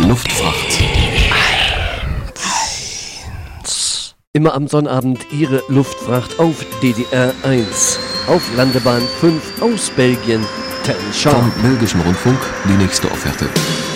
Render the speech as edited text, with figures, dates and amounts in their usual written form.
Luftfracht. Immer am Sonnabend Ihre Luftfracht auf DDR 1. Auf Landebahn 5 aus Belgien, 10 Sharp. Vom Belgischen Rundfunk die nächste Offerte.